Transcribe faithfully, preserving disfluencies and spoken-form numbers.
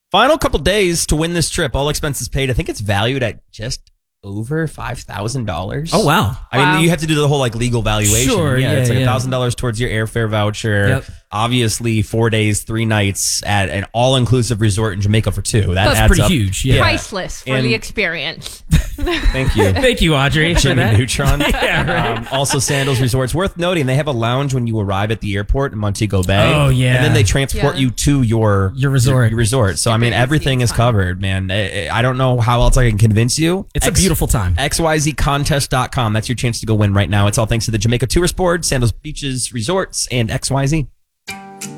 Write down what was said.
Final couple days to win this trip. All expenses paid. I think it's valued at just over five thousand dollars. Oh, wow. I Wow. mean, you have to do the whole like legal valuation. Sure, yeah, yeah, it's like a yeah. thousand dollars towards your airfare voucher. Yep. Obviously, four days, three nights at an all-inclusive resort in Jamaica for two. That That's adds pretty up. huge. Yeah. Priceless for And- the experience. Thank you. Thank you, Audrey. for Jimmy that. Neutron. Yeah, right. um, also, Sandals Resorts. Worth noting, they have a lounge when you arrive at the airport in Montego Bay. Oh, yeah. And then they transport Yeah. you to your Your resort. Your, resort. So, I mean, everything is covered, man. I, I don't know how else I can convince you. It's a beautiful time. X Y Z contest dot com. That's your chance to go win right now. It's all thanks to the Jamaica Tourist Board, Sandals Beaches Resorts, and X Y Z.